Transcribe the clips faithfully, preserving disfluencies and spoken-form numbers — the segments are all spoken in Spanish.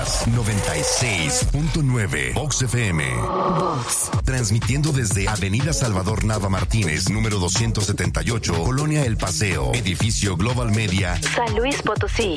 Escuchas noventa y seis punto nueve Vox F M. Vox. Transmitiendo desde Avenida Salvador Nava Martínez, número doscientos setenta y ocho, Colonia El Paseo, edificio Global Media, San Luis Potosí.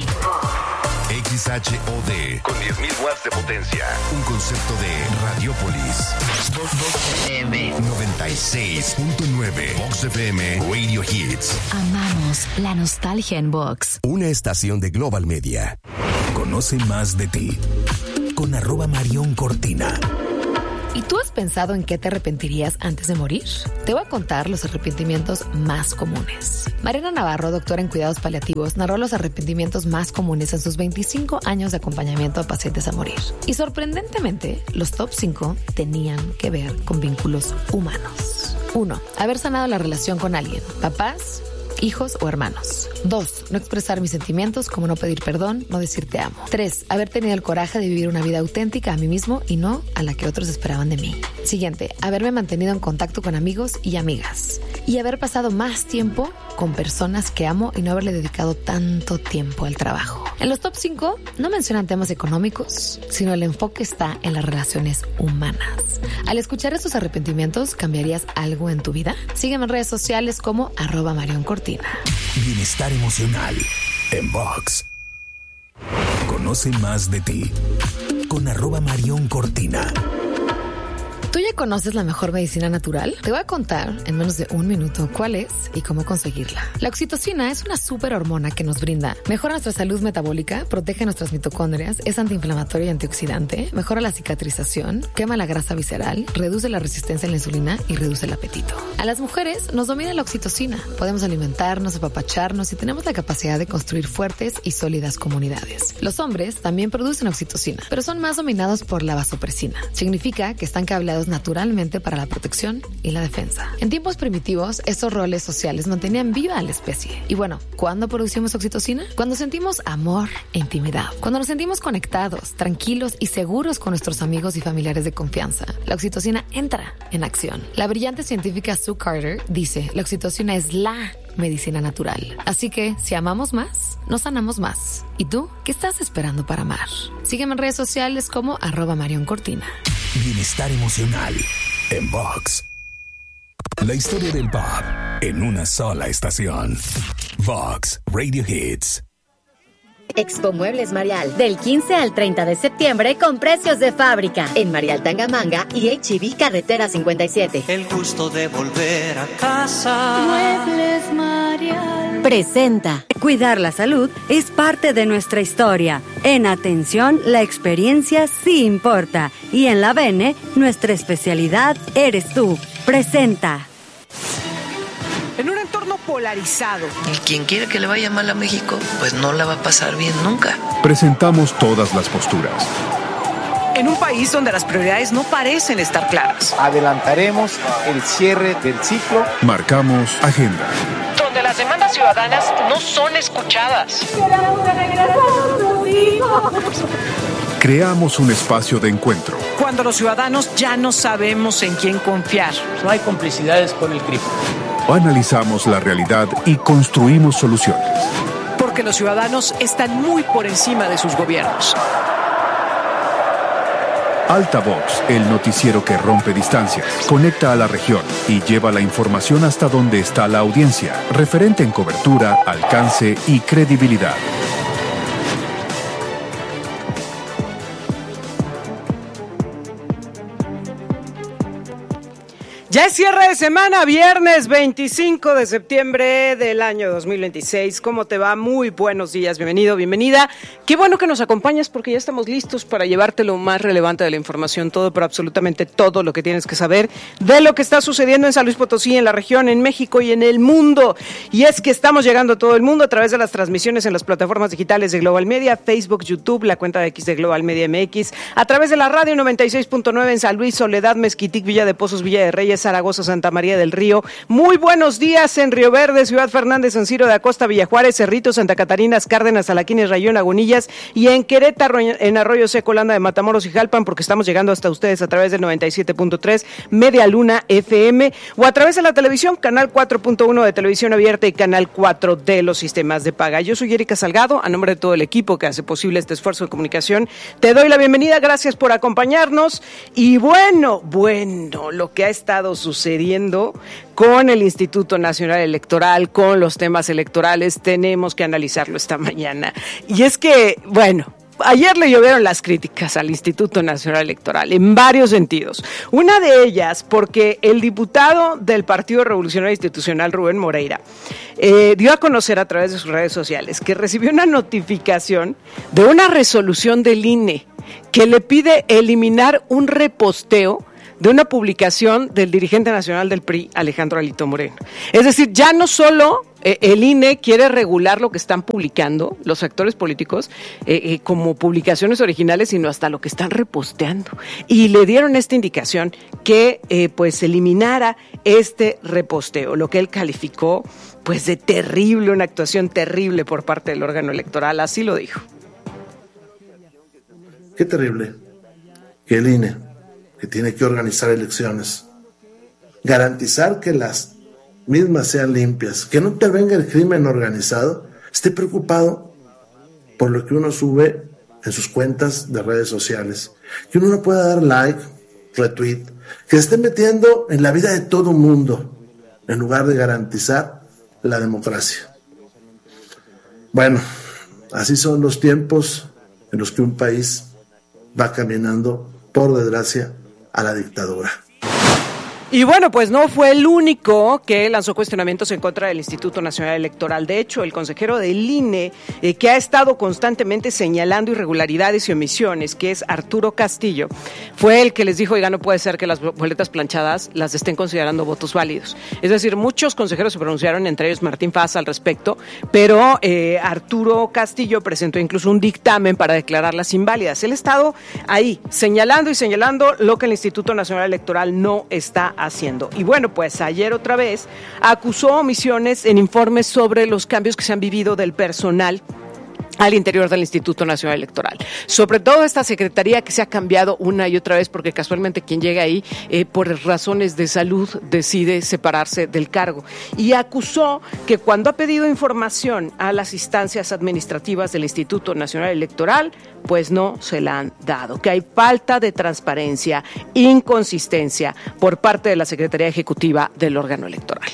X H O D, con diez mil watts de potencia. Un concepto de Radiopolis. Vox F M. noventa y seis punto nueve Vox F M Radio Hits. Amamos la nostalgia en Vox. Una estación de Global Media. Conoce más de ti con arroba Marión Cortina. ¿Y tú has pensado en qué te arrepentirías antes de morir? Te voy a contar los arrepentimientos más comunes. Mariana Navarro, doctora en cuidados paliativos, narró los arrepentimientos más comunes en sus veinticinco años de acompañamiento a pacientes a morir. Y sorprendentemente, los top cinco tenían que ver con vínculos humanos. uno. Haber sanado la relación con alguien. Papás, hijos o hermanos. Dos. No expresar mis sentimientos, como no pedir perdón, no decir te amo. Tres. Haber tenido el coraje de vivir una vida auténtica a mí mismo y no a la que otros esperaban de mí. Siguiente. Haberme mantenido en contacto con amigos y amigas. Y haber pasado más tiempo con personas que amo y no haberle dedicado tanto tiempo al trabajo. En los top cinco no mencionan temas económicos, sino el enfoque está en las relaciones humanas. Al escuchar estos arrepentimientos, ¿cambiarías algo en tu vida? Sígueme en redes sociales como arroba Marión Cortina. Bienestar emocional en Vox. Conoce más de ti con arroba Marión Cortina. ¿Tú ya conoces la mejor medicina natural? Te voy a contar en menos de un minuto cuál es y cómo conseguirla. La oxitocina es una superhormona que nos brinda, mejora nuestra salud metabólica, protege nuestras mitocondrias, es antiinflamatorio y antioxidante, mejora la cicatrización, quema la grasa visceral, reduce la resistencia a la insulina y reduce el apetito. A las mujeres nos domina la oxitocina. Podemos alimentarnos, apapacharnos y tenemos la capacidad de construir fuertes y sólidas comunidades. Los hombres también producen oxitocina, pero son más dominados por la vasopresina. Significa que están cableados naturalmente para la protección y la defensa. En tiempos primitivos, estos roles sociales mantenían viva a la especie. Y bueno, ¿cuándo producimos oxitocina? Cuando sentimos amor e intimidad. Cuando nos sentimos conectados, tranquilos y seguros con nuestros amigos y familiares de confianza. La oxitocina entra en acción. La brillante científica Sue Carter dice, la oxitocina es la medicina natural. Así que, si amamos más, nos sanamos más. ¿Y tú? ¿Qué estás esperando para amar? Sígueme en redes sociales como arroba Marión Cortina. Bienestar emocional en Vox. La historia del pop en una sola estación. Vox Radio Hits. Expo Muebles Marial, del quince al treinta de septiembre con precios de fábrica en Marial Tangamanga y H E B Carretera cincuenta y siete. El gusto de volver a casa. Muebles Marial presenta. Cuidar la salud es parte de nuestra historia. En atención, la experiencia sí importa. Y en la Bene, nuestra especialidad eres tú. Presenta. En un entorno polarizado. Y quien quiere que le vaya mal a México, pues no la va a pasar bien nunca. Presentamos todas las posturas. En un país donde las prioridades no parecen estar claras. Adelantaremos el cierre del ciclo. Marcamos agenda. Donde las demandas ciudadanas no son escuchadas. Queremos que regresen nuestros hijos. Creamos un espacio de encuentro. Cuando los ciudadanos ya no sabemos en quién confiar. No hay complicidades con el crimen. Analizamos la realidad y construimos soluciones. Porque los ciudadanos están muy por encima de sus gobiernos. Altavox, el noticiero que rompe distancias, conecta a la región y lleva la información hasta donde está la audiencia, referente en cobertura, alcance y credibilidad. Ya es cierre de semana, viernes veinticinco de septiembre del año dos mil veintiséis. ¿Cómo te va? Muy buenos días, bienvenido, bienvenida. Qué bueno que nos acompañas porque ya estamos listos para llevarte lo más relevante de la información, todo, pero absolutamente todo lo que tienes que saber de lo que está sucediendo en San Luis Potosí, en la región, en México y en el mundo. Y es que estamos llegando a todo el mundo a través de las transmisiones en las plataformas digitales de Global Media, Facebook, YouTube, la cuenta de X de Global Media M X, a través de la radio noventa y seis punto nueve en San Luis, Soledad, Mezquitic, Villa de Pozos, Villa de Reyes, Zaragoza, Santa María del Río. Muy buenos días en Río Verde, Ciudad Fernández, San Ciro de Acosta, Villajuárez, Cerrito, Santa Catarina, Cárdenas, Alaquines, Rayón, Lagunillas y en Querétaro, en Arroyo Seco, Landa de Matamoros y Jalpan, porque estamos llegando hasta ustedes a través del noventa y siete punto tres Media Luna F M o a través de la televisión, canal cuatro punto uno de televisión abierta y canal cuatro de los sistemas de paga. Yo soy Erika Salgado, a nombre de todo el equipo que hace posible este esfuerzo de comunicación, te doy la bienvenida, gracias por acompañarnos y bueno, bueno, lo que ha estado sucediendo con el Instituto Nacional Electoral, con los temas electorales, tenemos que analizarlo esta mañana. Y es que, bueno, ayer le llovieron las críticas al Instituto Nacional Electoral en varios sentidos. Una de ellas porque el diputado del Partido Revolucionario Institucional, Rubén Moreira, eh, dio a conocer a través de sus redes sociales que recibió una notificación de una resolución del I N E que le pide eliminar un reposteo de una publicación del dirigente nacional del P R I, Alejandro Alito Moreno. Es decir, ya no solo eh, el I N E quiere regular lo que están publicando los actores políticos eh, eh, como publicaciones originales, sino hasta lo que están reposteando. Y le dieron esta indicación que eh, pues eliminara este reposteo, lo que él calificó pues de terrible, una actuación terrible por parte del órgano electoral, así lo dijo. Qué terrible que el I N E, que tiene que organizar elecciones, garantizar que las mismas sean limpias, que no intervenga el crimen organizado, esté preocupado por lo que uno sube en sus cuentas de redes sociales, que uno no pueda dar like, retweet, que se esté metiendo en la vida de todo mundo, en lugar de garantizar la democracia. Bueno, así son los tiempos en los que un país va caminando, por desgracia, a la dictadura. Y bueno, pues no fue el único que lanzó cuestionamientos en contra del Instituto Nacional Electoral. De hecho, el consejero del I N E, eh, que ha estado constantemente señalando irregularidades y omisiones, que es Arturo Castillo, fue el que les dijo, oiga, no puede ser que las boletas planchadas las estén considerando votos válidos. Es decir, muchos consejeros se pronunciaron, entre ellos Martín Faz, al respecto, pero eh, Arturo Castillo presentó incluso un dictamen para declararlas inválidas. Él ha estado ahí señalando y señalando lo que el Instituto Nacional Electoral no está haciendo. Y bueno, pues ayer otra vez acusó omisiones en informes sobre los cambios que se han vivido del personal al interior del Instituto Nacional Electoral. Sobre todo esta secretaría que se ha cambiado una y otra vez porque casualmente quien llega ahí eh, por razones de salud decide separarse del cargo. Y acusó que cuando ha pedido información a las instancias administrativas del Instituto Nacional Electoral, pues no se la han dado. Que hay falta de transparencia, inconsistencia por parte de la Secretaría Ejecutiva del órgano electoral.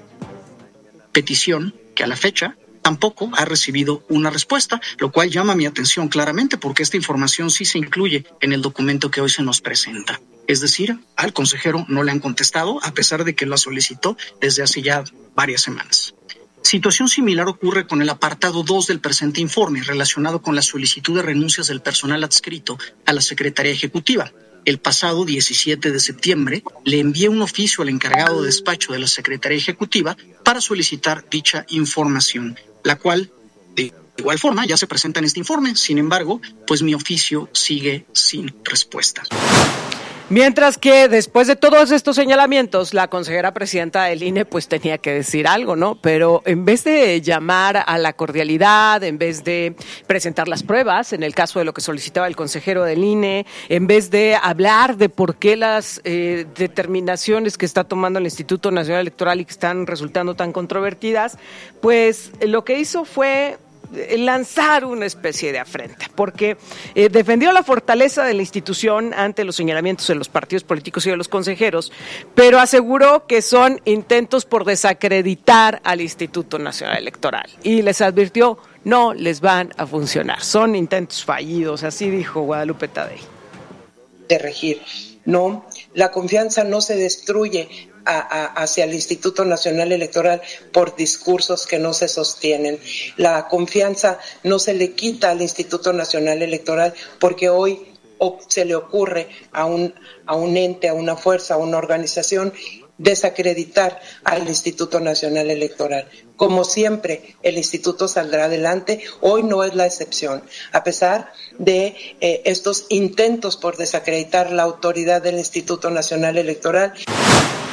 Petición que a la fecha tampoco ha recibido una respuesta, lo cual llama mi atención claramente porque esta información sí se incluye en el documento que hoy se nos presenta. Es decir, al consejero no le han contestado a pesar de que lo solicitó desde hace ya varias semanas. Situación similar ocurre con el apartado dos del presente informe relacionado con la solicitud de renuncias del personal adscrito a la Secretaría Ejecutiva. El pasado diecisiete de septiembre le envié un oficio al encargado de despacho de la Secretaría Ejecutiva para solicitar dicha información, la cual de igual forma ya se presenta en este informe. Sin embargo, pues mi oficio sigue sin respuesta. Mientras que después de todos estos señalamientos, la consejera presidenta del I N E pues tenía que decir algo, ¿no? Pero en vez de llamar a la cordialidad, en vez de presentar las pruebas, en el caso de lo que solicitaba el consejero del I N E, en vez de hablar de por qué las eh, determinaciones que está tomando el Instituto Nacional Electoral y que están resultando tan controvertidas, pues lo que hizo fue lanzar una especie de afrenta, porque eh, defendió la fortaleza de la institución ante los señalamientos de los partidos políticos y de los consejeros, pero aseguró que son intentos por desacreditar al Instituto Nacional Electoral y les advirtió, no les van a funcionar, son intentos fallidos, así dijo Guadalupe Tadei. De regir, no, la confianza no se destruye A, a, hacia el Instituto Nacional Electoral por discursos que no se sostienen. La confianza no se le quita al Instituto Nacional Electoral porque hoy se le ocurre a un, a un ente, a una fuerza, a una organización desacreditar al Instituto Nacional Electoral. Como siempre, el instituto saldrá adelante. Hoy no es la excepción. A pesar de eh, estos intentos por desacreditar la autoridad del Instituto Nacional Electoral.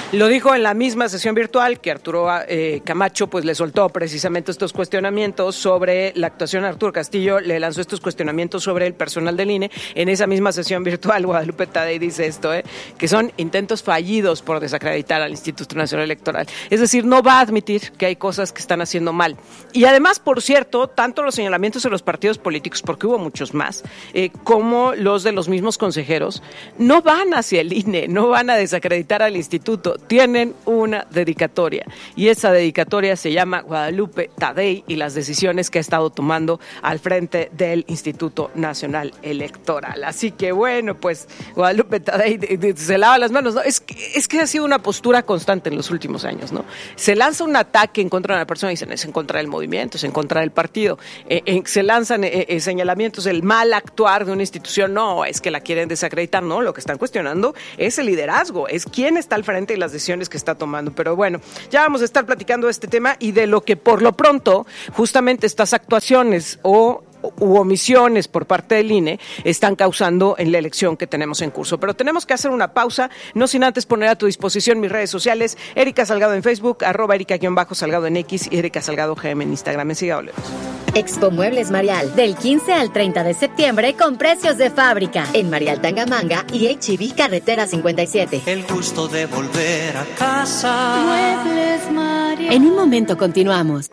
Lo dijo en la misma sesión virtual que Arturo eh, Camacho pues le soltó precisamente estos cuestionamientos sobre la actuación. Arturo Castillo le lanzó estos cuestionamientos sobre el personal del I N E. En esa misma sesión virtual, Guadalupe Tadei dice esto, eh, que son intentos fallidos por desacreditar al Instituto Nacional Electoral. Es decir, no va a admitir que hay cosas que están haciendo mal. Y además, por cierto, tanto los señalamientos de los partidos políticos, porque hubo muchos más, eh, como los de los mismos consejeros, no van hacia el I N E, no van a desacreditar al instituto. Tienen una dedicatoria y esa dedicatoria se llama Guadalupe Tadei y las decisiones que ha estado tomando al frente del Instituto Nacional Electoral. Así que bueno, pues Guadalupe Tadei se lava las manos, ¿no? Es que, es que ha sido una postura constante en los últimos años, ¿no? Se lanza un ataque en contra de una persona y dicen es en contra del movimiento, es en contra del partido. Eh, eh, se lanzan eh, eh, señalamientos del mal actuar de una institución, no, es que la quieren desacreditar, no, lo que están cuestionando es el liderazgo, es quién está al frente y las decisiones que está tomando. Pero bueno, ya vamos a estar platicando de este tema y de lo que por lo pronto justamente estas actuaciones o u omisiones por parte del I N E están causando en la elección que tenemos en curso. Pero tenemos que hacer una pausa, no sin antes poner a tu disposición mis redes sociales, Erika Salgado en Facebook, arroba Erika-Salgado en X y Erika Salgado G M en Instagram. Enseguida volvemos. Expo Muebles Marial, del quince al treinta de septiembre con precios de fábrica en Marial Tangamanga y H E B Carretera cincuenta y siete. El gusto de volver a casa. Muebles Marial. En un momento continuamos.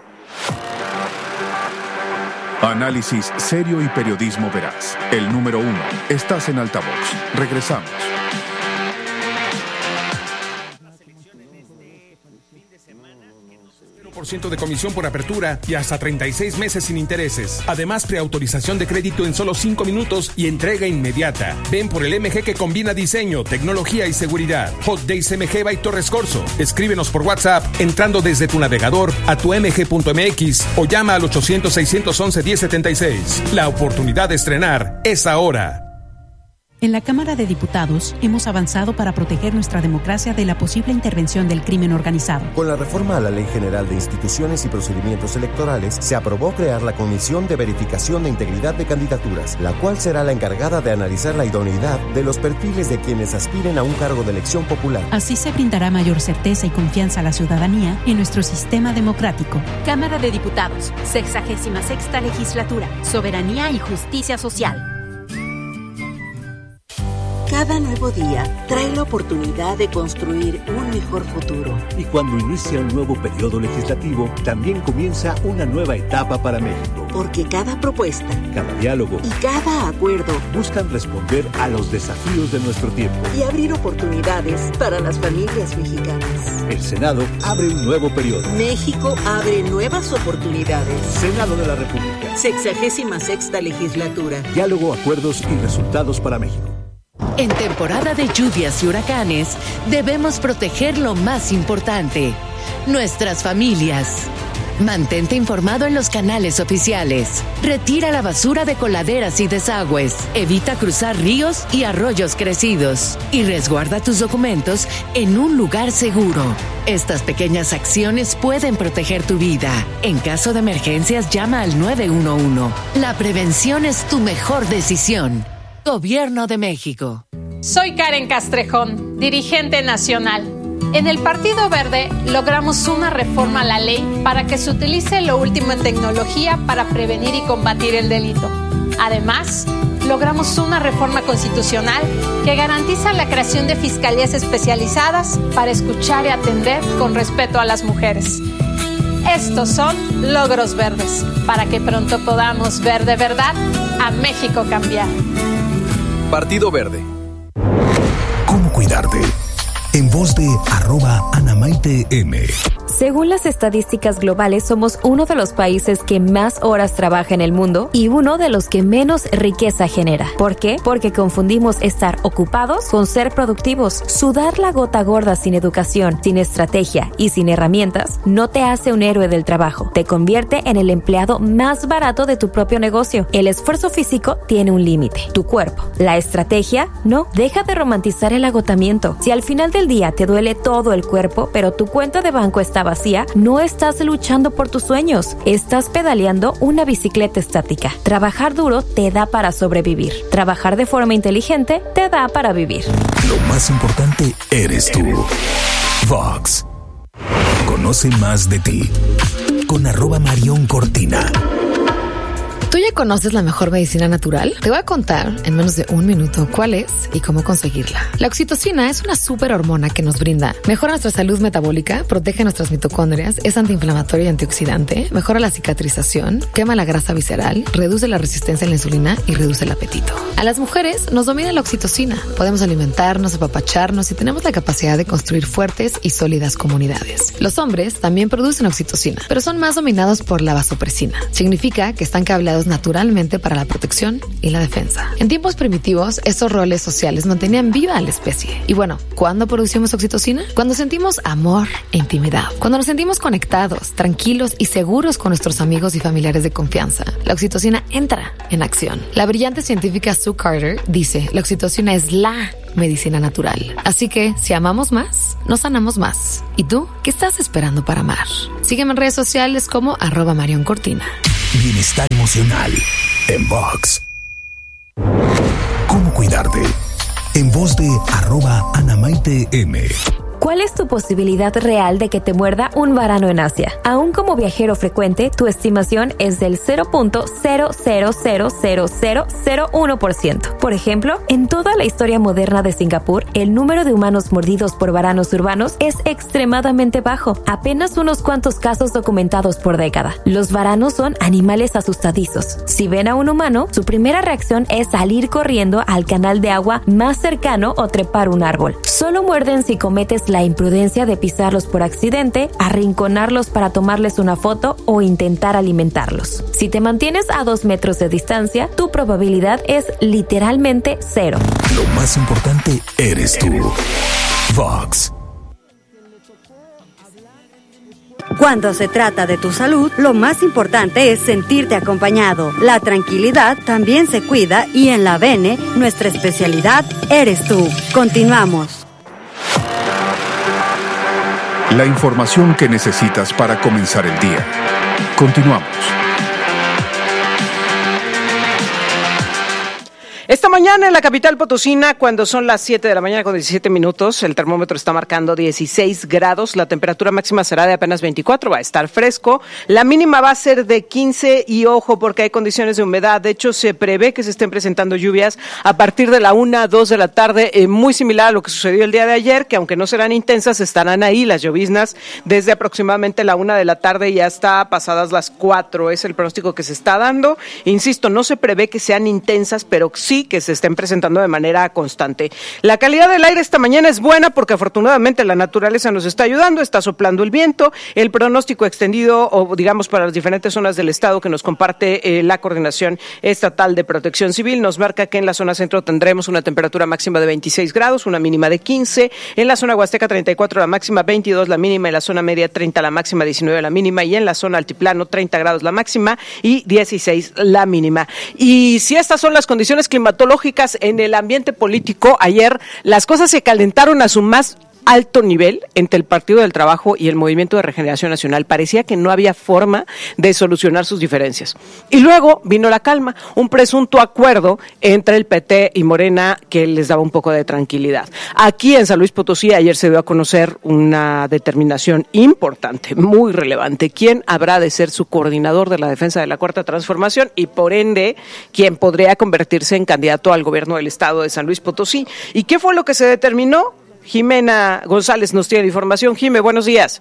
Análisis serio y periodismo veraz. El número uno. Estás en Altavoz. Regresamos. por ciento de comisión por apertura y hasta treinta y seis meses sin intereses. Además, preautorización de crédito en solo cinco minutos y entrega inmediata. Ven por el M G que combina diseño, tecnología y seguridad. Hot Days M G by Torres Corso. Escríbenos por WhatsApp entrando desde tu navegador a tu m g punto m x o llama al ochocientos, seiscientos once, diez setenta y seis. La oportunidad de estrenar es ahora. En la Cámara de Diputados hemos avanzado para proteger nuestra democracia de la posible intervención del crimen organizado. Con la reforma a la Ley General de Instituciones y Procedimientos Electorales, se aprobó crear la Comisión de Verificación de Integridad de Candidaturas, la cual será la encargada de analizar la idoneidad de los perfiles de quienes aspiren a un cargo de elección popular. Así se brindará mayor certeza y confianza a la ciudadanía en nuestro sistema democrático. Cámara de Diputados, sexagésima sexta legislatura, soberanía y justicia social. Cada nuevo día trae la oportunidad de construir un mejor futuro. Y cuando inicia un nuevo periodo legislativo, también comienza una nueva etapa para México. Porque cada propuesta, cada diálogo y cada acuerdo buscan responder a los desafíos de nuestro tiempo y abrir oportunidades para las familias mexicanas. El Senado abre un nuevo periodo. México abre nuevas oportunidades. Senado de la República. Sexagésima sexta legislatura. Diálogo, acuerdos y resultados para México. En temporada de lluvias y huracanes, debemos proteger lo más importante, nuestras familias. Mantente informado en los canales oficiales. Retira la basura de coladeras y desagües. Evita cruzar ríos y arroyos crecidos. Y resguarda tus documentos en un lugar seguro. Estas pequeñas acciones pueden proteger tu vida. En caso de emergencias, llama al nueve uno uno. La prevención es tu mejor decisión. Gobierno de México. Soy Karen Castrejón, dirigente nacional. En el Partido Verde logramos una reforma a la ley para que se utilice lo último en tecnología para prevenir y combatir el delito. Además, logramos una reforma constitucional que garantiza la creación de fiscalías especializadas para escuchar y atender con respeto a las mujeres. Estos son logros verdes, para que pronto podamos ver de verdad a México cambiar. Partido Verde. ¿Cómo cuidarte? En voz de arroba Anamaite M. Según las estadísticas globales, somos uno de los países que más horas trabaja en el mundo y uno de los que menos riqueza genera. ¿Por qué? Porque confundimos estar ocupados con ser productivos. Sudar la gota gorda sin educación, sin estrategia y sin herramientas no te hace un héroe del trabajo. Te convierte en el empleado más barato de tu propio negocio. El esfuerzo físico tiene un límite. Tu cuerpo. La estrategia, no. Deja de romantizar el agotamiento. Si al final del día te duele todo el cuerpo, pero tu cuenta de banco está vacía, no estás luchando por tus sueños, estás pedaleando una bicicleta estática. Trabajar duro te da para sobrevivir. Trabajar de forma inteligente te da para vivir. Lo más importante eres tú. Vox. Conoce más de ti con arroba Marión Cortina. ¿Tú ya conoces la mejor medicina natural? Te voy a contar en menos de un minuto cuál es y cómo conseguirla. La oxitocina es una superhormona que nos brinda, mejora nuestra salud metabólica, protege nuestras mitocondrias, es antiinflamatorio y antioxidante, mejora la cicatrización, quema la grasa visceral, reduce la resistencia a la insulina y reduce el apetito. A las mujeres nos domina la oxitocina. Podemos alimentarnos, apapacharnos y tenemos la capacidad de construir fuertes y sólidas comunidades. Los hombres también producen oxitocina, pero son más dominados por la vasopresina. Significa que están cableados naturalmente para la protección y la defensa. En tiempos primitivos, estos roles sociales mantenían viva a la especie. Y bueno, ¿cuándo producimos oxitocina? Cuando sentimos amor e intimidad. Cuando nos sentimos conectados, tranquilos y seguros con nuestros amigos y familiares de confianza. La oxitocina entra en acción. La brillante científica Sue Carter dice, la oxitocina es la medicina natural. Así que, si amamos más, nos sanamos más. ¿Y tú? ¿Qué estás esperando para amar? Sígueme en redes sociales como arroba Marión Cortina. Bienestar emocional en Vox. ¿Cómo cuidarte? En voz de arroba Ana Maite M. ¿Cuál es tu posibilidad real de que te muerda un varano en Asia? Aún como viajero frecuente, tu estimación es del cero punto cero cero cero cero cero cero uno por ciento. Por ejemplo, en toda la historia moderna de Singapur, el número de humanos mordidos por varanos urbanos es extremadamente bajo, apenas unos cuantos casos documentados por década. Los varanos son animales asustadizos. Si ven a un humano, su primera reacción es salir corriendo al canal de agua más cercano o trepar un árbol. Solo muerden si cometes la imprudencia de pisarlos por accidente, arrinconarlos para tomarles una foto o intentar alimentarlos. Si te mantienes a dos metros de distancia, tu probabilidad es literalmente cero. Lo más importante eres tú. Vox. Cuando se trata de tu salud, lo más importante es sentirte acompañado. La tranquilidad también se cuida y en la Bene, nuestra especialidad eres tú. Continuamos. La información que necesitas para comenzar el día. Continuamos. Esta mañana en la capital potosina, cuando son las siete de la mañana con diecisiete minutos, el termómetro está marcando dieciséis grados, la temperatura máxima será de apenas veinticuatro, va a estar fresco, la mínima va a ser de quince y ojo porque hay condiciones de humedad, de hecho se prevé que se estén presentando lluvias a partir de la una, dos de la tarde, eh, muy similar a lo que sucedió el día de ayer, que aunque no serán intensas, estarán ahí las lloviznas desde aproximadamente la una de la tarde y hasta pasadas las cuatro, es el pronóstico que se está dando, insisto, no se prevé que sean intensas, pero sí que se estén presentando de manera constante. La calidad del aire esta mañana es buena porque afortunadamente la naturaleza nos está ayudando, está soplando el viento, el pronóstico extendido o digamos para las diferentes zonas del estado que nos comparte eh, la Coordinación Estatal de Protección Civil nos marca que en la zona centro tendremos una temperatura máxima de veintiséis grados, una mínima de quince, en la zona huasteca treinta y cuatro la máxima, veintidós la mínima, en la zona media treinta la máxima, diecinueve la mínima y en la zona altiplano treinta grados la máxima y dieciséis la mínima. Y si estas son las condiciones climatológicas en el ambiente político, ayer las cosas se calentaron a su más alto nivel entre el Partido del Trabajo y el Movimiento de Regeneración Nacional. Parecía que no había forma de solucionar sus diferencias. Y luego vino la calma, un presunto acuerdo entre el P T y Morena que les daba un poco de tranquilidad. Aquí en San Luis Potosí ayer se dio a conocer una determinación importante, muy relevante. ¿Quién habrá de ser su coordinador de la defensa de la Cuarta Transformación y por ende quién podría convertirse en candidato al gobierno del estado de San Luis Potosí? ¿Y qué fue lo que se determinó? Jimena González nos tiene información. Jime, buenos días.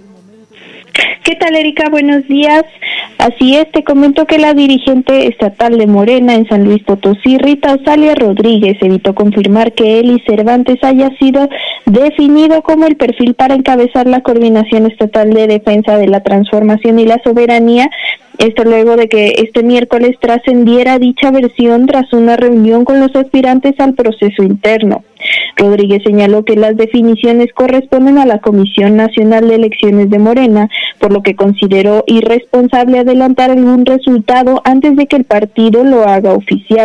¿Qué tal, Erika? Buenos días. Así es, te comento que la dirigente estatal de Morena en San Luis Potosí, Rita Osalia Rodríguez, evitó confirmar que Eli Cervantes haya sido definido como el perfil para encabezar la Coordinación Estatal de Defensa de la Transformación y la Soberanía. Esto luego de que este miércoles trascendiera dicha versión tras una reunión con los aspirantes al proceso interno. Rodríguez señaló que las definiciones corresponden a la Comisión Nacional de Elecciones de Morena, por lo que consideró irresponsable adelantar algún resultado antes de que el partido lo haga oficial.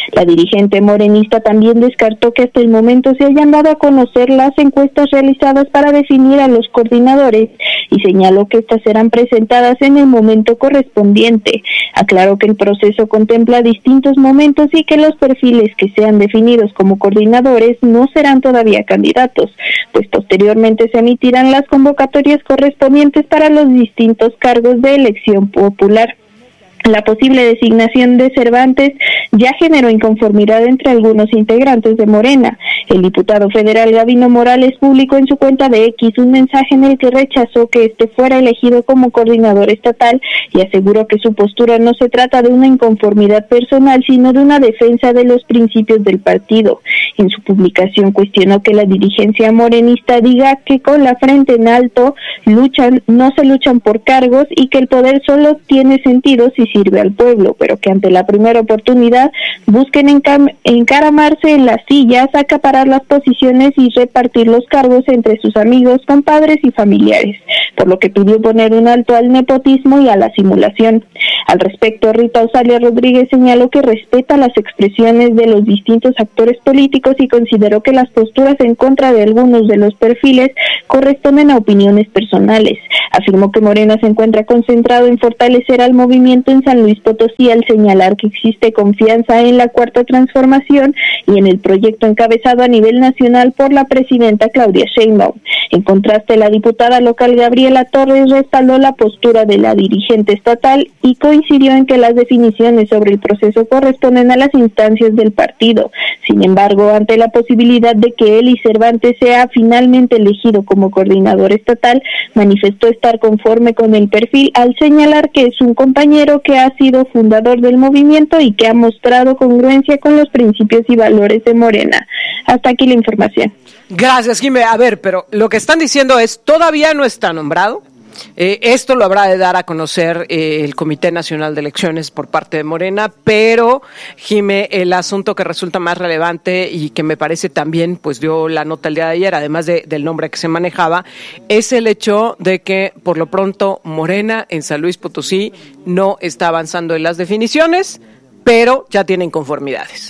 La dirigente morenista también descartó que hasta el momento se hayan dado a conocer las encuestas realizadas para definir a los coordinadores y señaló que estas serán presentadas en el momento correspondiente. Aclaró que el proceso contempla distintos momentos y que los perfiles que sean definidos como coordinadores no serán todavía candidatos, pues posteriormente se emitirán las convocatorias correspondientes para los distintos cargos de elección popular. La posible designación de Cervantes ya generó inconformidad entre algunos integrantes de Morena. El diputado federal Gabino Morales publicó en su cuenta de X un mensaje en el que rechazó que este fuera elegido como coordinador estatal y aseguró que su postura no se trata de una inconformidad personal, sino de una defensa de los principios del partido. En su publicación cuestionó que la dirigencia morenista diga que con la frente en alto luchan, no se luchan por cargos y que el poder solo tiene sentido si sirve al pueblo, pero que ante la primera oportunidad busquen encam- encaramarse en las sillas, acaparar las posiciones y repartir los cargos entre sus amigos, compadres y familiares, por lo que pidió poner un alto al nepotismo y a la simulación. Al respecto, Rita Osalia Rodríguez señaló que respeta las expresiones de los distintos actores políticos y consideró que las posturas en contra de algunos de los perfiles corresponden a opiniones personales. Afirmó que Morena se encuentra concentrado en fortalecer al movimiento en San Luis Potosí al señalar que existe confianza en la Cuarta Transformación y en el proyecto encabezado a nivel nacional por la presidenta Claudia Sheinbaum. En contraste, la diputada local Gabriela Torres respaldó la postura de la dirigente estatal y coincidió en que las definiciones sobre el proceso corresponden a las instancias del partido. Sin embargo, ante la posibilidad de que Eli Cervantes sea finalmente elegido como coordinador estatal, manifestó estar conforme con el perfil al señalar que es un compañero que ha sido fundador del movimiento y que ha mostrado congruencia con los principios y valores de Morena. Hasta aquí la información. Gracias, Jimé. A ver, pero lo que están diciendo es, todavía no está nombrado. Eh, esto lo habrá de dar a conocer eh, el Comité Nacional de Elecciones por parte de Morena, pero, Jimé, el asunto que resulta más relevante y que me parece también, pues dio la nota el día de ayer, además de, del nombre que se manejaba, es el hecho de que, por lo pronto, Morena en San Luis Potosí no está avanzando en las definiciones, pero ya tiene inconformidades.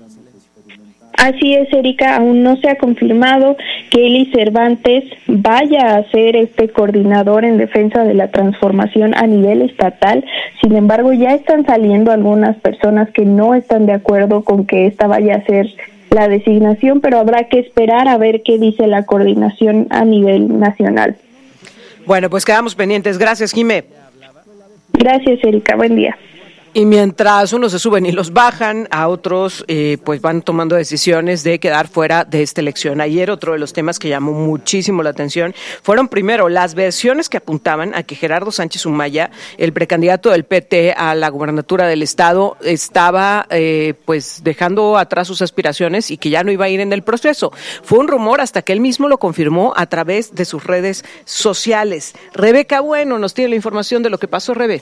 Así es, Erika, aún no se ha confirmado que Eli Cervantes vaya a ser este coordinador en defensa de la transformación a nivel estatal. Sin embargo, ya están saliendo algunas personas que no están de acuerdo con que esta vaya a ser la designación, pero habrá que esperar a ver qué dice la coordinación a nivel nacional. Bueno, pues quedamos pendientes. Gracias, Jimé. Gracias, Erika. Buen día. Y mientras unos se suben y los bajan, a otros eh, pues van tomando decisiones de quedar fuera de esta elección. Ayer otro de los temas que llamó muchísimo la atención fueron primero las versiones que apuntaban a que Gerardo Sánchez Humaya, el precandidato del P T a la gubernatura del estado, estaba eh, pues dejando atrás sus aspiraciones y que ya no iba a ir en el proceso. Fue un rumor hasta que él mismo lo confirmó a través de sus redes sociales. Rebeca Bueno nos tiene la información de lo que pasó. Rebe.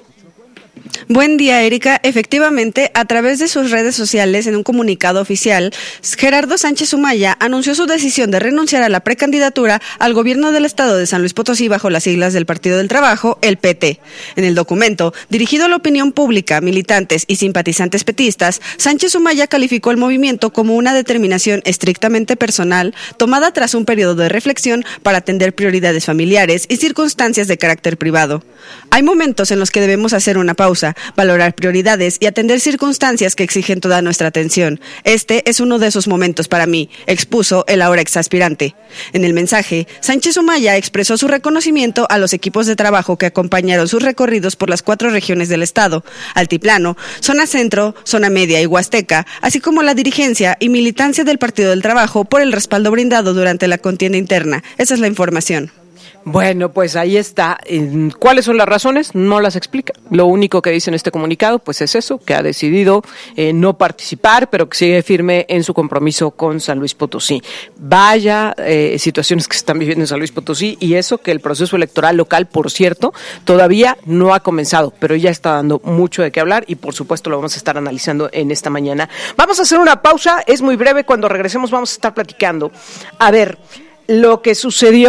Buen día, Erika. Efectivamente, a través de sus redes sociales, en un comunicado oficial, Gerardo Sánchez Humaya anunció su decisión de renunciar a la precandidatura al gobierno del estado de San Luis Potosí bajo las siglas del Partido del Trabajo, el P T. En el documento, dirigido a la opinión pública, militantes y simpatizantes petistas, Sánchez Humaya calificó el movimiento como una determinación estrictamente personal, tomada tras un periodo de reflexión para atender prioridades familiares y circunstancias de carácter privado. Hay momentos en los que debemos hacer una pausa, valorar prioridades y atender circunstancias que exigen toda nuestra atención. Este es uno de esos momentos para mí, expuso el ahora exaspirante. En el mensaje, Sánchez Humaya expresó su reconocimiento a los equipos de trabajo que acompañaron sus recorridos por las cuatro regiones del estado, Altiplano, Zona Centro, Zona Media y Huasteca, así como la dirigencia y militancia del Partido del Trabajo por el respaldo brindado durante la contienda interna. Esa es la información. Bueno, pues ahí está. ¿Cuáles son las razones? No las explica. Lo único que dice en este comunicado, pues es eso, que ha decidido eh, no participar, pero que sigue firme en su compromiso con San Luis Potosí. Vaya eh, situaciones que se están viviendo en San Luis Potosí, y eso que el proceso electoral local, por cierto, todavía no ha comenzado, pero ya está dando mucho de qué hablar y por supuesto lo vamos a estar analizando en esta mañana. Vamos a hacer una pausa, es muy breve, cuando regresemos vamos a estar platicando. A ver, lo que sucedió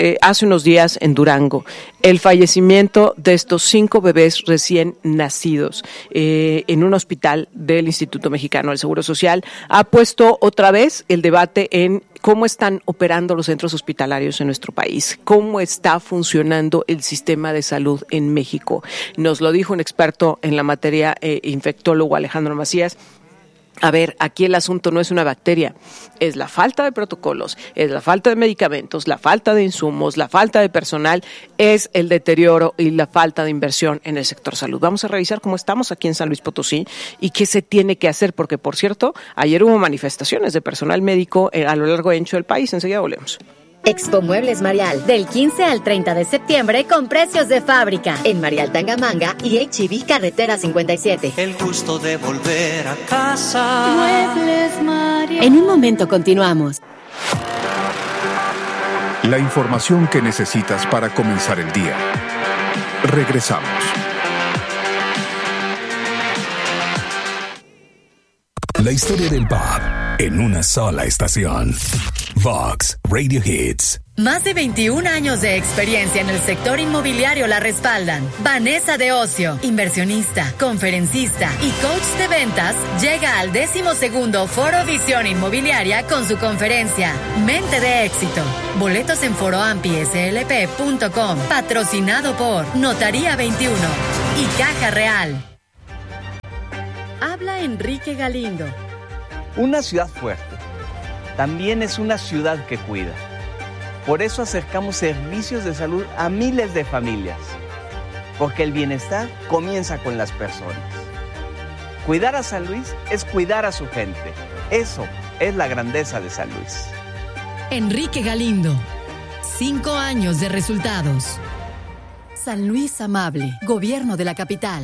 eh, hace unos días en Durango, el fallecimiento de estos cinco bebés recién nacidos eh, en un hospital del Instituto Mexicano del Seguro Social ha puesto otra vez el debate en cómo están operando los centros hospitalarios en nuestro país, cómo está funcionando el sistema de salud en México. Nos lo dijo un experto en la materia, eh, infectólogo Alejandro Macías. A ver, aquí el asunto no es una bacteria, es la falta de protocolos, es la falta de medicamentos, la falta de insumos, la falta de personal, es el deterioro y la falta de inversión en el sector salud. Vamos a revisar cómo estamos aquí en San Luis Potosí y qué se tiene que hacer, porque, por cierto, ayer hubo manifestaciones de personal médico a lo largo y ancho del país. Enseguida volvemos. Expo Muebles Marial, del quince al treinta de septiembre con precios de fábrica en Marial Tangamanga y H E B Carretera cincuenta y siete. El gusto de volver a casa. Muebles Marial. En un momento continuamos. La información que necesitas para comenzar el día. Regresamos. La historia del pop en una sola estación. Vox Radio Hits. Más de veintiún años de experiencia en el sector inmobiliario la respaldan. Vanessa de Ocio, inversionista, conferencista y coach de ventas, llega al decimosegundo Foro Visión Inmobiliaria con su conferencia Mente de Éxito. Boletos en foro ampi s l p punto com. Patrocinado por Notaría veintiuno y Caja Real. Habla Enrique Galindo. Una ciudad fuerte también es una ciudad que cuida. Por eso acercamos servicios de salud a miles de familias, porque el bienestar comienza con las personas. Cuidar a San Luis es cuidar a su gente. Eso es la grandeza de San Luis. Enrique Galindo. Cinco años de resultados. San Luis Amable, Gobierno de la Capital.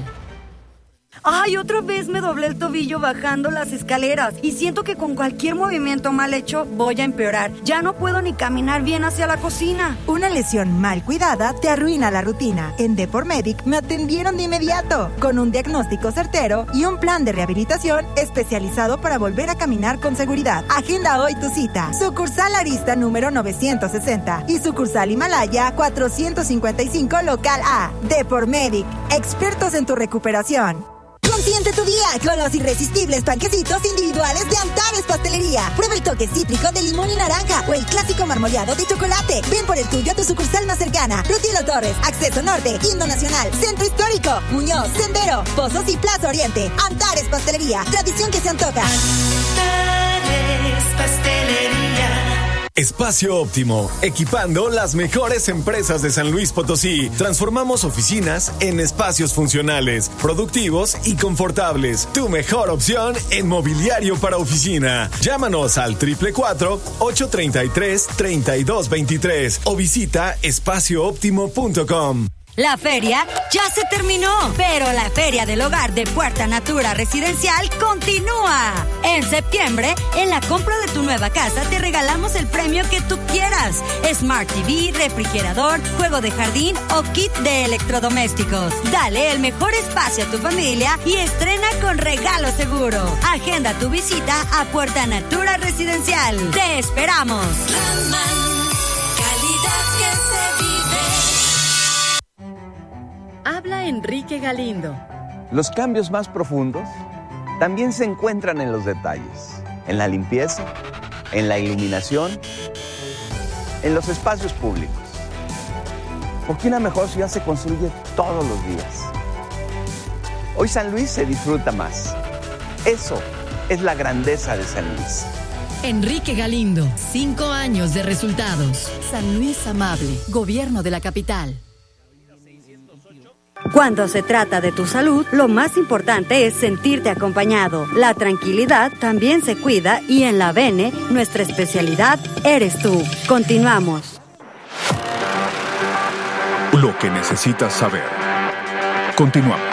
Ay, otra vez me doblé el tobillo bajando las escaleras y siento que con cualquier movimiento mal hecho voy a empeorar. Ya no puedo ni caminar bien hacia la cocina. Una lesión mal cuidada te arruina la rutina. En Depormedic me atendieron de inmediato con un diagnóstico certero y un plan de rehabilitación especializado para volver a caminar con seguridad. Agenda hoy tu cita. Sucursal Arista número novecientos sesenta y sucursal Himalaya cuatrocientos cincuenta y cinco local A. Depormedic, expertos en tu recuperación. Consiente tu día con los irresistibles panquecitos individuales de Antares Pastelería. Prueba el toque cítrico de limón y naranja o el clásico marmoleado de chocolate. Ven por el tuyo a tu sucursal más cercana. Rutilo Torres, Acceso Norte, Quinto Nacional, Centro Histórico, Muñoz, Sendero, Pozos y Plaza Oriente. Antares Pastelería, tradición que se antoja. Antares Pastelería. Espacio Óptimo, equipando las mejores empresas de San Luis Potosí. Transformamos oficinas en espacios funcionales, productivos y confortables. Tu mejor opción en mobiliario para oficina. Llámanos al triple cuatro, ocho treinta y tres, treinta y dos veintitrés o visita espacio óptimo punto com. La feria ya se terminó, pero la Feria del Hogar de Puerta Natura Residencial continúa. En septiembre, en la compra de tu nueva casa te regalamos el premio que tú quieras. Smart T V, refrigerador, juego de jardín o kit de electrodomésticos. Dale el mejor espacio a tu familia y estrena con regalo seguro. Agenda tu visita a Puerta Natura Residencial. ¡Te esperamos! Calidad que se vive. Habla Enrique Galindo. Los cambios más profundos también se encuentran en los detalles, en la limpieza, en la iluminación, en los espacios públicos. Porque una mejor ciudad se construye todos los días. Hoy San Luis se disfruta más. Eso es la grandeza de San Luis. Enrique Galindo, cinco años de resultados. San Luis Amable, Gobierno de la Capital. Cuando se trata de tu salud, lo más importante es sentirte acompañado. La tranquilidad también se cuida y en la V N, nuestra especialidad eres tú. Continuamos. Lo que necesitas saber. Continuamos.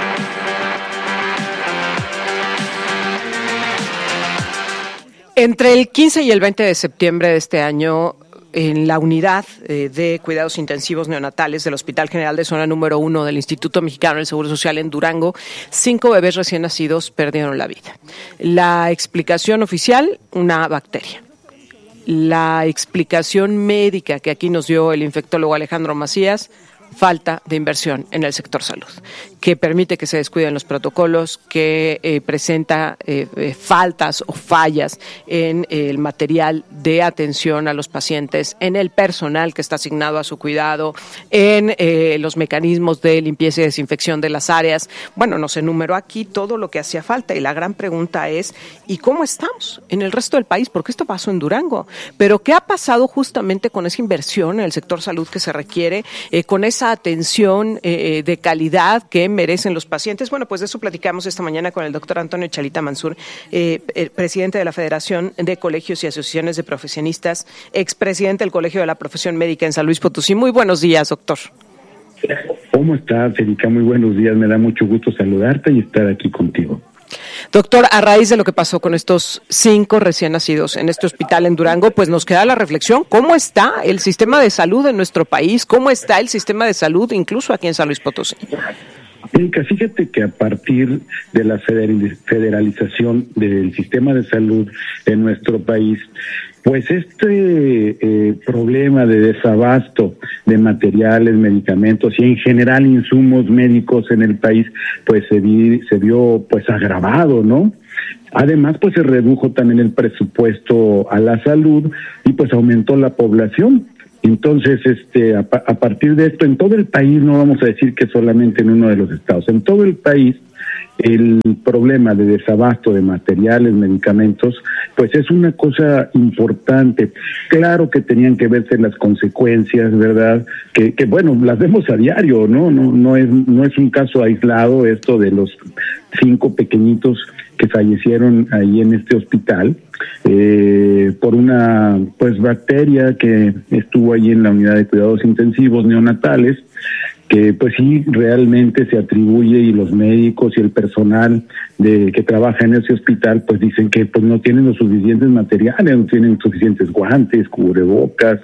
Entre el quince y el veinte de septiembre de este año, en la unidad eh, de cuidados intensivos neonatales del Hospital General de Zona número uno del Instituto Mexicano del Seguro Social en Durango, cinco bebés recién nacidos perdieron la vida. La explicación oficial, una bacteria. la explicación médica que aquí nos dio el infectólogo Alejandro Macías, falta de inversión en el sector salud, que permite que se descuiden los protocolos, que eh, presenta eh, eh, faltas o fallas en eh, el material de atención a los pacientes, en el personal que está asignado a su cuidado, en eh, los mecanismos de limpieza y desinfección de las áreas. Bueno, nos enumeró aquí todo lo que hacía falta y la gran pregunta es, ¿y cómo estamos en el resto del país? Porque esto pasó en Durango, pero ¿qué ha pasado justamente con esa inversión en el sector salud que se requiere, eh, con esa atención eh, de calidad que merecen los pacientes? Bueno, pues de eso platicamos esta mañana con el doctor Antonio Chalita Mansur, eh, el presidente de la Federación de Colegios y Asociaciones de Profesionistas, expresidente del Colegio de la Profesión Médica en San Luis Potosí. Muy buenos días, doctor. ¿Cómo estás, Erika? Muy buenos días. Me da mucho gusto saludarte y estar aquí contigo. Doctor, a raíz de lo que pasó con estos cinco recién nacidos en este hospital en Durango, pues nos queda la reflexión, ¿cómo está el sistema de salud en nuestro país? ¿Cómo está el sistema de salud incluso aquí en San Luis Potosí? Erika, fíjate que a partir de la federalización del sistema de salud en nuestro país, pues este eh, problema de desabasto de materiales, medicamentos y en general insumos médicos en el país, pues se, vi, se vio pues agravado, ¿no? Además, pues se redujo también el presupuesto a la salud y pues aumentó la población. Entonces, este, a, a partir de esto, en todo el país, no vamos a decir que solamente en uno de los estados, en todo el país, el problema de desabasto de materiales, medicamentos, pues es una cosa importante. Claro que tenían que verse las consecuencias, ¿verdad? Que, que bueno, las vemos a diario, ¿no? No, no es, no es un caso aislado esto de los cinco pequeñitos que fallecieron ahí en este hospital eh, por una pues bacteria que estuvo ahí en la unidad de cuidados intensivos neonatales, que pues sí realmente se atribuye, y los médicos y el personal de que trabaja en ese hospital pues dicen que pues no tienen los suficientes materiales, no tienen suficientes guantes, cubrebocas.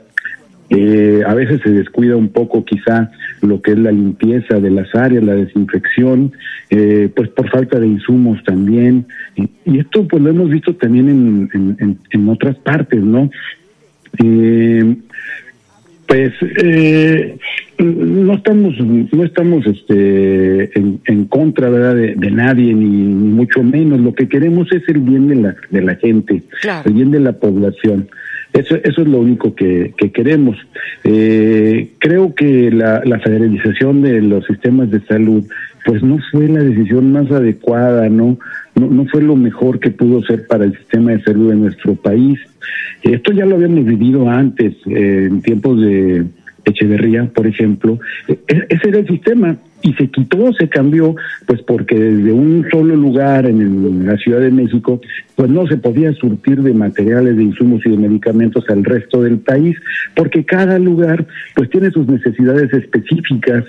Eh, a veces se descuida un poco quizá lo que es la limpieza de las áreas, la desinfección, eh, pues por falta de insumos también, y, y esto pues lo hemos visto también en, en, en, en otras partes, ¿no? Eh, pues eh, no estamos no estamos este en, en contra, ¿verdad?, de, de nadie, ni, ni mucho menos. Lo que queremos es el bien de la de la gente, claro, el bien de la población. Eso, eso es lo único que, que queremos. Eh, creo que la, la federalización de los sistemas de salud, pues no fue la decisión más adecuada, ¿no? No, no fue lo mejor que pudo ser para el sistema de salud de nuestro país. Esto ya lo habíamos vivido antes, eh, en tiempos de Echeverría, por ejemplo. E- ese era el sistema. Y se quitó, se cambió, pues porque desde un solo lugar en, el, en la Ciudad de México, pues no se podía surtir de materiales, de insumos y de medicamentos al resto del país, porque cada lugar pues tiene sus necesidades específicas,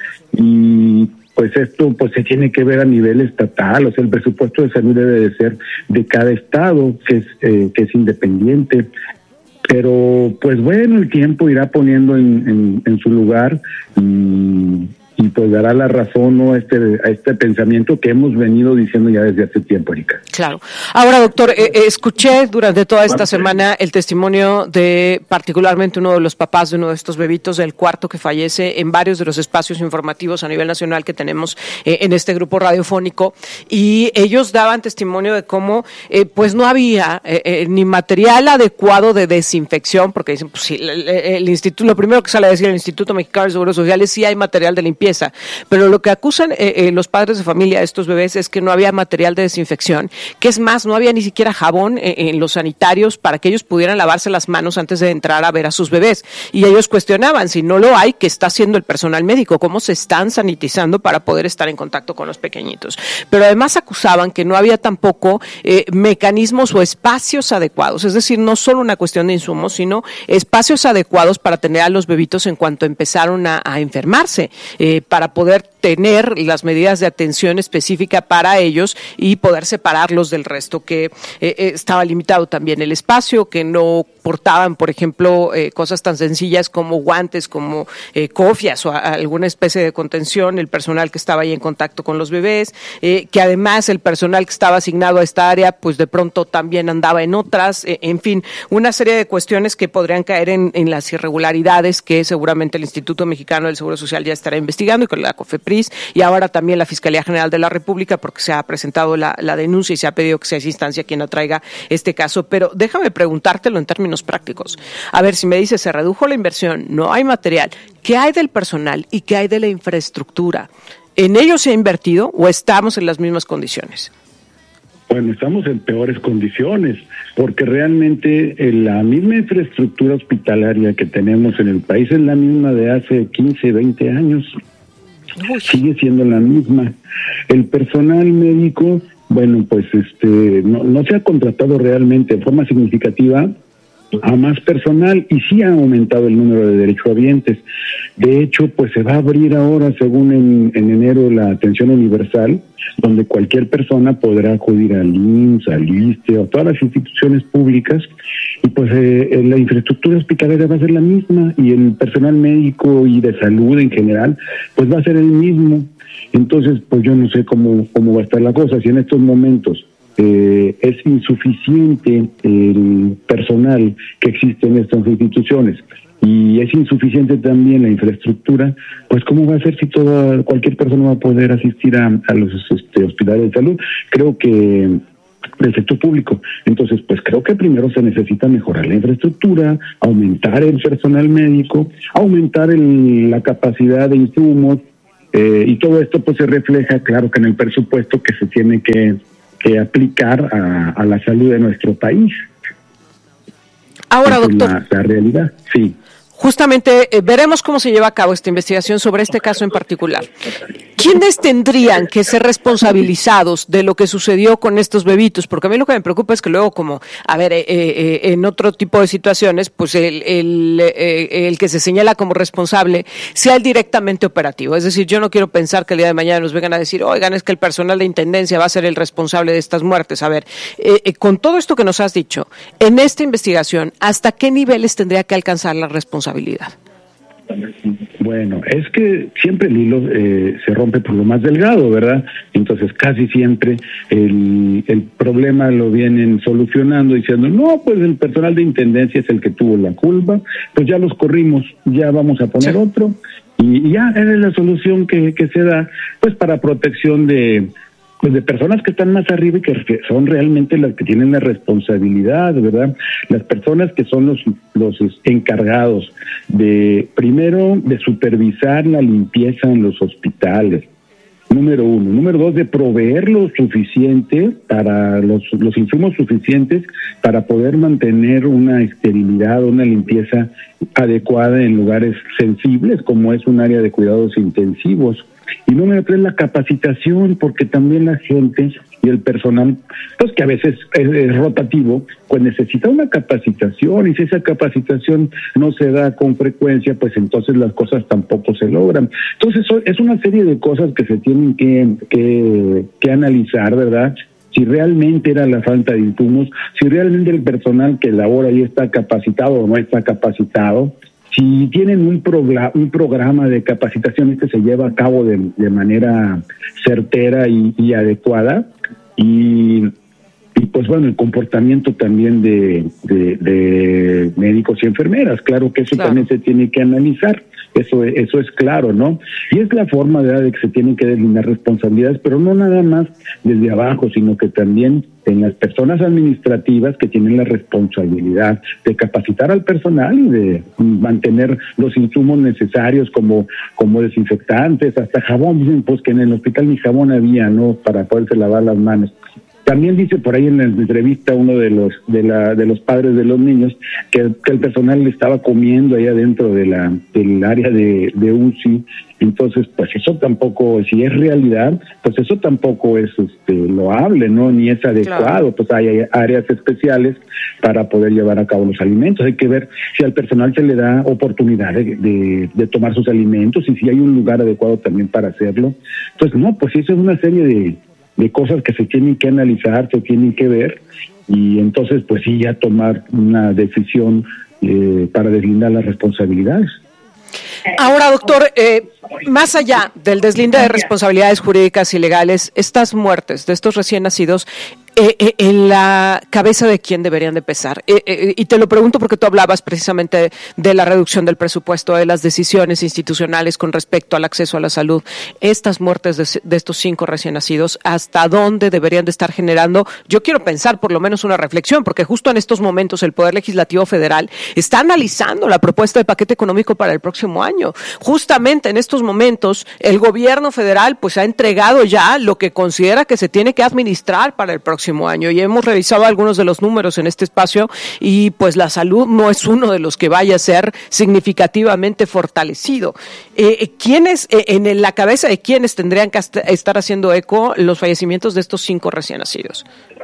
y pues esto pues se tiene que ver a nivel estatal. O sea, el presupuesto de salud debe de ser de cada estado, que es, eh, que es independiente. Pero pues bueno, el tiempo irá poniendo en, en, en su lugar, y y pues dará la razón, ¿no?, a este, a este pensamiento que hemos venido diciendo ya desde hace tiempo, Erika. Claro. Ahora, doctor, eh, escuché durante toda esta semana el testimonio de particularmente uno de los papás de uno de estos bebitos, del cuarto que fallece, en varios de los espacios informativos a nivel nacional que tenemos eh, en este grupo radiofónico, y ellos daban testimonio de cómo eh, pues no había eh, eh, ni material adecuado de desinfección, porque dicen, pues sí, el, el instituto, lo primero que sale a decir el Instituto Mexicano de Seguro Social es sí hay material de limpieza, pero lo que acusan eh, eh, los padres de familia de estos bebés es que no había material de desinfección, que es más, no había ni siquiera jabón eh, en los sanitarios para que ellos pudieran lavarse las manos antes de entrar a ver a sus bebés, y ellos cuestionaban, si no lo hay, ¿qué está haciendo el personal médico? ¿Cómo se están sanitizando para poder estar en contacto con los pequeñitos? Pero además acusaban que no había tampoco eh, mecanismos o espacios adecuados, es decir, no solo una cuestión de insumos, sino espacios adecuados para tener a los bebitos en cuanto empezaron a, a enfermarse. Eh, eh, para poder tener las medidas de atención específica para ellos y poder separarlos del resto, que eh, eh, estaba limitado también el espacio, que no portaban, por ejemplo, eh, cosas tan sencillas como guantes, como eh, cofias o a, a alguna especie de contención, el personal que estaba ahí en contacto con los bebés, eh, que además el personal que estaba asignado a esta área, pues de pronto también andaba en otras, eh, en fin, una serie de cuestiones que podrían caer en, en las irregularidades que seguramente el Instituto Mexicano del Seguro Social ya estará investigando, y con la COFEPRIS, y ahora también la Fiscalía General de la República, porque se ha presentado la, la denuncia y se ha pedido que sea esa instancia quien atraiga este caso. Pero déjame preguntártelo en términos prácticos. A ver, si me dices, se redujo la inversión, no hay material, ¿qué hay del personal y qué hay de la infraestructura? ¿En ello se ha invertido o estamos en las mismas condiciones? Bueno, estamos en peores condiciones, porque realmente eh, la misma infraestructura hospitalaria que tenemos en el país es la misma de hace quince, veinte años. Uy. Sigue siendo la misma. El personal médico, bueno, pues este no, no se ha contratado realmente de forma significativa a más personal, y sí ha aumentado el número de derechohabientes. De hecho, pues se va a abrir ahora, según en, en enero, la atención universal, donde cualquier persona podrá acudir al I M S S, al ISSSTE o a todas las instituciones públicas, y pues eh, la infraestructura hospitalaria va a ser la misma, y el personal médico y de salud en general pues va a ser el mismo. Entonces, pues yo no sé cómo, cómo va a estar la cosa, si en estos momentos Eh, es insuficiente el personal que existe en estas instituciones y es insuficiente también la infraestructura, pues cómo va a ser si toda cualquier persona va a poder asistir a, a los este, hospitales de salud. Creo que del sector público. Entonces, pues creo que primero se necesita mejorar la infraestructura, aumentar el personal médico, aumentar el, la capacidad de insumos, eh, y todo esto pues se refleja, claro, que en el presupuesto que se tiene que que aplicar a, a la salud de nuestro país. Ahora, doctor. La, la realidad, sí. Justamente eh, veremos cómo se lleva a cabo esta investigación sobre este caso en particular. ¿Quiénes tendrían que ser responsabilizados de lo que sucedió con estos bebitos? Porque a mí lo que me preocupa es que luego, como, a ver, eh, eh, en otro tipo de situaciones, pues el, el, eh, el que se señala como responsable sea el directamente operativo. Es decir, yo no quiero pensar que el día de mañana nos vengan a decir, oigan, es que el personal de intendencia va a ser el responsable de estas muertes. A ver, eh, eh, con todo esto que nos has dicho, en esta investigación, ¿hasta qué niveles tendría que alcanzar la responsabilidad? Bueno, es que siempre el hilo eh, se rompe por lo más delgado, ¿verdad? Entonces casi siempre el, el problema lo vienen solucionando diciendo, no, pues el personal de intendencia es el que tuvo la culpa, pues ya los corrimos, ya vamos a poner sí. otro, y, y ya es la solución que, que se da, pues para protección de... pues de personas que están más arriba y que son realmente las que tienen la responsabilidad, ¿verdad? Las personas que son los los encargados de, primero, de supervisar la limpieza en los hospitales, número uno. Número dos, de proveer lo suficiente para los, los insumos suficientes para poder mantener una esterilidad, una limpieza adecuada en lugares sensibles, como es un área de cuidados intensivos. Y número tres, la capacitación, porque también la gente y el personal, pues que a veces es, es rotativo, pues necesita una capacitación, y si esa capacitación no se da con frecuencia, pues entonces las cosas tampoco se logran. Entonces es una serie de cosas que se tienen que, que, que analizar, ¿verdad? Si realmente era la falta de insumos, si realmente el personal que labora ahí está capacitado o no está capacitado, si tienen un, programa, un programa de capacitación que se lleva a cabo de, de manera certera y, y adecuada, y, y pues bueno, el comportamiento también de, de, de médicos y enfermeras, claro que eso claro. también se tiene que analizar, eso, eso es claro, ¿no? Y es la forma de, de que se tienen que deslindar responsabilidades, pero no nada más desde abajo, sino que también en las personas administrativas que tienen la responsabilidad de capacitar al personal y de mantener los insumos necesarios como, como desinfectantes, hasta jabón. Dicen pues que en el hospital ni jabón había, ¿no?, para poderse lavar las manos. También dice por ahí en la entrevista uno de los de la de los padres de los niños que, que el personal le estaba comiendo ahí adentro de la del área de, de U C I. Entonces, pues eso tampoco, si es realidad, pues eso tampoco es este, loable, ¿no? Ni es adecuado. Claro. Pues hay áreas especiales para poder llevar a cabo los alimentos. Hay que ver si al personal se le da oportunidad de, de, de tomar sus alimentos y si hay un lugar adecuado también para hacerlo. Pues no, pues eso es una serie de, de cosas que se tienen que analizar, se tienen que ver y entonces, pues sí, ya tomar una decisión eh, para deslindar las responsabilidades. Ahora, doctor, eh, más allá del deslinde de responsabilidades jurídicas y legales, estas muertes de estos recién nacidos, eh, eh, ¿en la cabeza de quién deberían de pesar? Eh, eh, y te lo pregunto porque tú hablabas precisamente de la reducción del presupuesto, de las decisiones institucionales con respecto al acceso a la salud. Estas muertes de, de estos cinco recién nacidos, ¿hasta dónde deberían de estar generando? Yo quiero pensar por lo menos una reflexión, porque justo en estos momentos el Poder Legislativo Federal está analizando la propuesta de paquete económico para el próximo año. Justamente en estos momentos el gobierno federal pues ha entregado ya lo que considera que se tiene que administrar para el próximo año y hemos revisado algunos de los números en este espacio y pues la salud no es uno de los que vaya a ser significativamente fortalecido. Eh, ¿Quiénes, eh, en la cabeza de quiénes tendrían que estar haciendo eco los fallecimientos de estos cinco recién nacidos?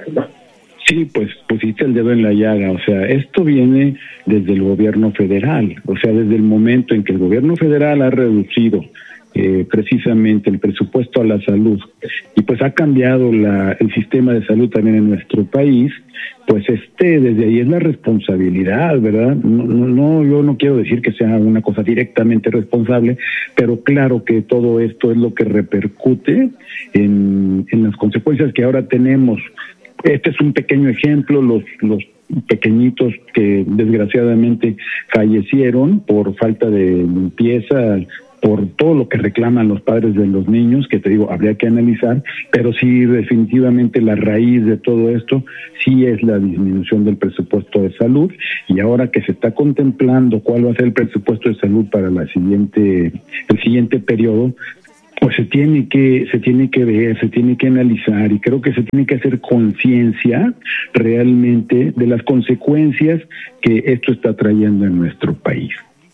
Sí, pues pusiste el dedo en la llaga, o sea, esto viene desde el gobierno federal, o sea, desde el momento en que el gobierno federal ha reducido eh, precisamente el presupuesto a la salud y pues ha cambiado la, el sistema de salud también en nuestro país, pues este, desde ahí es la responsabilidad, ¿verdad? No, no, no, yo no quiero decir que sea una cosa directamente responsable, pero claro que todo esto es lo que repercute en, en las consecuencias que ahora tenemos. Este es un pequeño ejemplo, los los pequeñitos que desgraciadamente fallecieron por falta de limpieza, por todo lo que reclaman los padres de los niños, que te digo, habría que analizar, pero sí, definitivamente la raíz de todo esto sí es la disminución del presupuesto de salud, y ahora que se está contemplando cuál va a ser el presupuesto de salud para la siguiente, el siguiente periodo, pues se tiene que se tiene que ver, se tiene que analizar y creo que se tiene que hacer conciencia realmente de las consecuencias que esto está trayendo en nuestro país.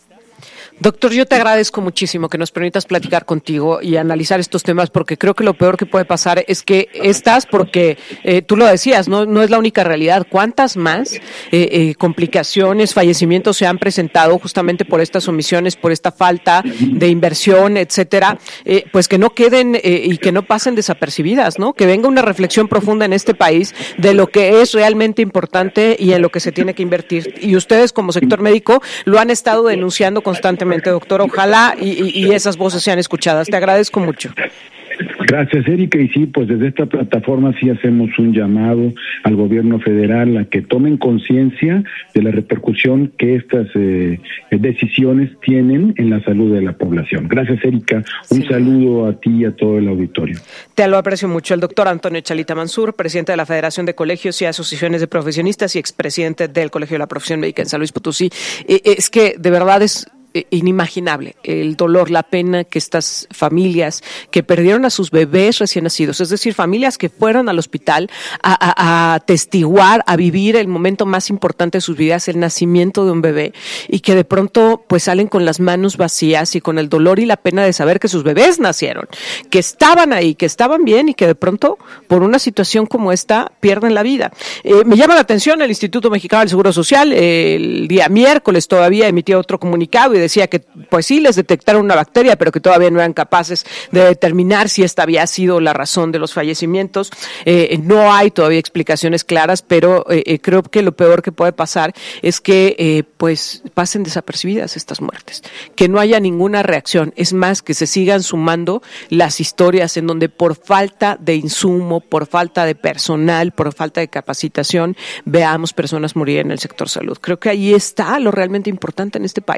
Doctor, yo te agradezco muchísimo que nos permitas platicar contigo y analizar estos temas, porque creo que lo peor que puede pasar es que estas, porque eh, tú lo decías, no no es la única realidad. ¿Cuántas más eh, eh, complicaciones, fallecimientos se han presentado justamente por estas omisiones, por esta falta de inversión, etcétera? Eh, pues que no queden eh, y que no pasen desapercibidas, ¿no? Que venga una reflexión profunda en este país de lo que es realmente importante y en lo que se tiene que invertir. Y ustedes como sector médico lo han estado denunciando constantemente. Doctor, ojalá y, y, y esas voces sean escuchadas. Te agradezco mucho. Gracias, Erika. Y sí, pues desde esta plataforma sí hacemos un llamado al gobierno federal a que tomen conciencia de la repercusión que estas eh, decisiones tienen en la salud de la población. Gracias, Erika. Un sí. saludo a ti y a todo el auditorio. Te lo aprecio mucho. El doctor Antonio Chalita Mansur, presidente de la Federación de Colegios y Asociaciones de Profesionistas y expresidente del Colegio de la Profesión Médica en San Luis Potosí. Eh, es que de verdad es inimaginable el dolor, la pena que estas familias que perdieron a sus bebés recién nacidos, es decir, familias que fueron al hospital a, a, a atestiguar, a vivir el momento más importante de sus vidas, el nacimiento de un bebé, y que de pronto pues salen con las manos vacías y con el dolor y la pena de saber que sus bebés nacieron, que estaban ahí, que estaban bien y que de pronto por una situación como esta pierden la vida. Eh, me llama la atención el Instituto Mexicano del Seguro Social, eh, el día miércoles todavía emitió otro comunicado y decía que pues sí les detectaron una bacteria, pero que todavía no eran capaces de determinar si esta había sido la razón de los fallecimientos. Eh, no hay todavía explicaciones claras, pero eh, creo que lo peor que puede pasar es que eh, pues pasen desapercibidas estas muertes, que no haya ninguna reacción. Es más, que se sigan sumando las historias en donde por falta de insumo, por falta de personal, por falta de capacitación, veamos personas morir en el sector salud. Creo que ahí está lo realmente importante en este país.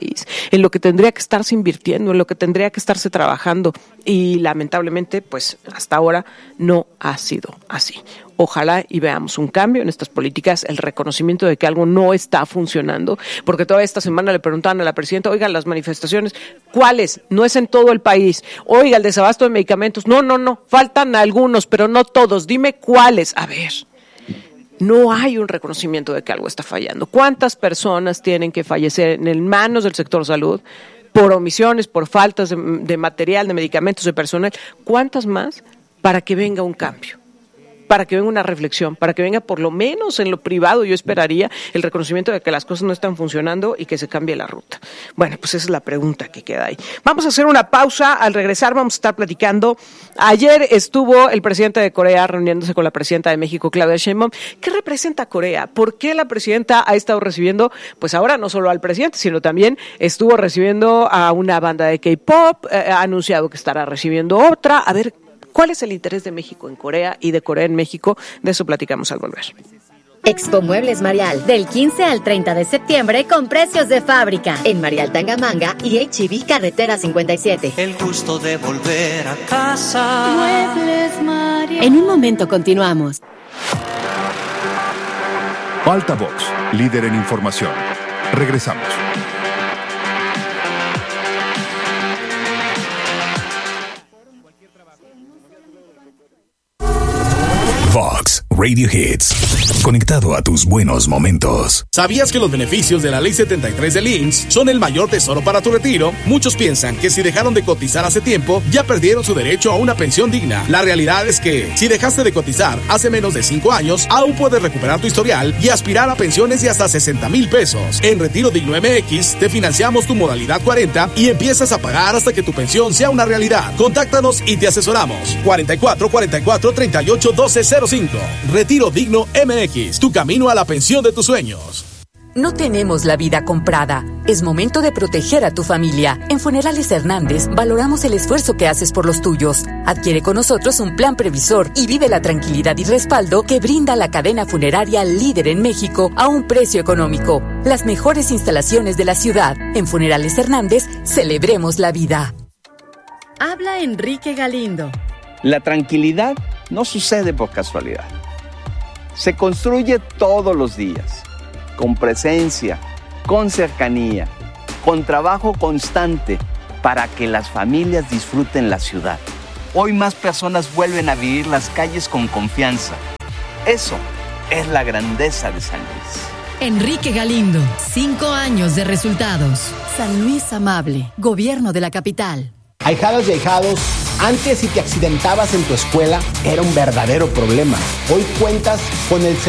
en lo que tendría que estarse invirtiendo, en lo que tendría que estarse trabajando. Y lamentablemente, pues hasta ahora no ha sido así. Ojalá y veamos un cambio en estas políticas, el reconocimiento de que algo no está funcionando, porque toda esta semana le preguntaban a la presidenta, oiga, las manifestaciones, ¿cuáles? No es en todo el país. Oiga, el desabasto de medicamentos. No, no, no, faltan algunos, pero no todos. Dime cuáles. A ver, no hay un reconocimiento de que algo está fallando. ¿Cuántas personas tienen que fallecer en manos del sector salud por omisiones, por faltas de, de material, de medicamentos, de personal? ¿Cuántas más para que venga un cambio? Para que venga una reflexión, para que venga por lo menos en lo privado, yo esperaría el reconocimiento de que las cosas no están funcionando y que se cambie la ruta. Bueno, pues esa es la pregunta que queda ahí. Vamos a hacer una pausa. Al regresar vamos a estar platicando. Ayer estuvo el presidente de Corea reuniéndose con la presidenta de México, Claudia Sheinbaum. ¿Qué representa Corea? ¿Por qué la presidenta ha estado recibiendo, pues ahora no solo al presidente, sino también estuvo recibiendo a una banda de K-pop, eh, ha anunciado que estará recibiendo otra? A ver, ¿cuál es el interés de México en Corea y de Corea en México? De eso platicamos al volver. Expo Muebles Marial, del quince al treinta de septiembre con precios de fábrica. En Marial Tangamanga y H E B Carretera cincuenta y siete. El gusto de volver a casa. Muebles Marial. En un momento continuamos. Altavox, líder en información. Regresamos. Vox Radio Hits. Conectado a tus buenos momentos. ¿Sabías que los beneficios de la Ley setenta y tres del I M S S son el mayor tesoro para tu retiro? Muchos piensan que si dejaron de cotizar hace tiempo, ya perdieron su derecho a una pensión digna. La realidad es que, si dejaste de cotizar hace menos de cinco años, aún puedes recuperar tu historial y aspirar a pensiones de hasta sesenta mil pesos. En Retiro Digno M X, te financiamos tu modalidad cuarenta y empiezas a pagar hasta que tu pensión sea una realidad. Contáctanos y te asesoramos. cuarenta y cuatro, cuarenta y cuatro, treinta y ocho, doce, cero cinco. Retiro Digno M X, tu camino a la pensión de tus sueños. No tenemos la vida comprada. Es momento de proteger a tu familia. En Funerales Hernández valoramos el esfuerzo que haces por los tuyos. Adquiere con nosotros un plan previsor y vive la tranquilidad y respaldo que brinda la cadena funeraria líder en México a un precio económico. Las mejores instalaciones de la ciudad. En Funerales Hernández, celebremos la vida. Habla Enrique Galindo. La tranquilidad no sucede por casualidad. Se construye todos los días, con presencia, con cercanía, con trabajo constante, para que las familias disfruten la ciudad. Hoy más personas vuelven a vivir las calles con confianza. Eso es la grandeza de San Luis. Enrique Galindo, cinco años de resultados. San Luis Amable, Gobierno de la Capital. Ahijadas y ahijados, antes si te accidentabas en tu escuela era un verdadero problema. Hoy cuentas con el